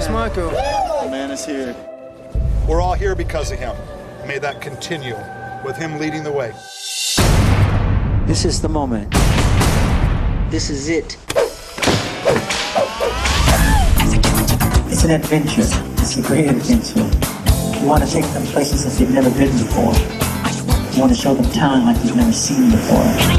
Marco. The man is here. We're all here because of him. May that continue with him leading the way. This is the moment. This is it. It's an adventure. It's a great adventure. You want to take them places that they've never been before. You want to show them town like they've never seen before.